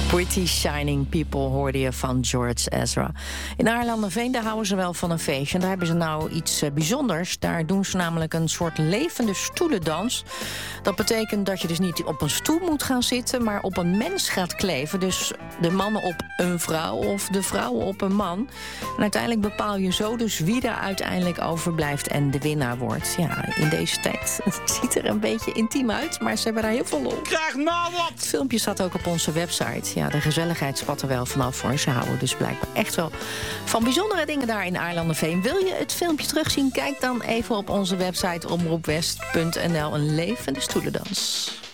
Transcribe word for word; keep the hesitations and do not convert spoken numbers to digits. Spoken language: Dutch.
Pretty Shining People hoorde je van George Ezra. In Aarlanderveen, daar houden ze wel van een feestje. En daar hebben ze nou iets uh, bijzonders. Daar doen ze namelijk een soort levende stoelendans. Dat betekent dat je dus niet op een stoel moet gaan zitten, maar op een mens gaat kleven. Dus de mannen op een vrouw of de vrouwen op een man. En uiteindelijk bepaal je zo dus wie er uiteindelijk overblijft en de winnaar wordt. Ja, in deze tijd. Het ziet er een beetje intiem uit, maar ze hebben daar heel veel lol. Krijg nou wat! Het filmpje staat ook op onze website. Ja, de gezelligheid spat er wel vanaf voor. Ze houden dus blijkbaar echt wel van bijzondere dingen daar in Aarlanderveen. Wil je het filmpje terugzien? Kijk dan even op onze website omroepwest punt n l. Een levende stoelendans.